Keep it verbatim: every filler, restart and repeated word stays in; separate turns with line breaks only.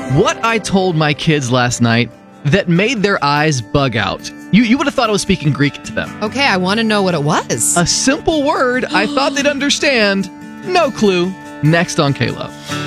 what I told my kids last night that made their eyes bug out. You you would have thought I was speaking Greek to them.
Okay, I want to know what it was.
A simple word I thought they'd understand. No clue. Next on K-Love.